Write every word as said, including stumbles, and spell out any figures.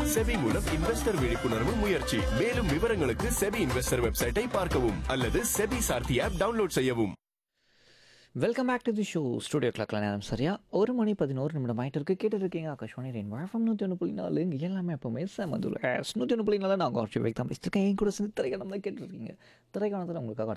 SEBI மூலம் investor விழிப்புணர்வு முயற்சி. மேலும் விவரங்களுக்கு செபி இன்வெஸ்டர் வெப்சைட்டை பார்க்கவும் அல்லது செபி சார்த்தி ஆப் டவுன்லோட் செய்யவும். Welcome back to the show. Studio கிளாக்ல நேரம் சரியா ஒரு மணி பதினோரு நிமிடம் ஆகிட்டு இருக்கு. கேட்டு இருக்கீங்க ஆகாஷ்வாணி ரெயின் வழக்கம் நூற்றி ஒன்று புள்ளி நாலு. இங்கே எல்லாமே எப்போவுமே மதுரை நூற்றி ஒன்று புள்ளி நாலு. நான் ஆகாஷ் வைக் தான் பேசியிருக்கேன். என் கூட சேர்ந்து திரைக்காலம் தான் கேட்டுருக்கீங்க. திரைக்காலத்தில் உங்களுக்காக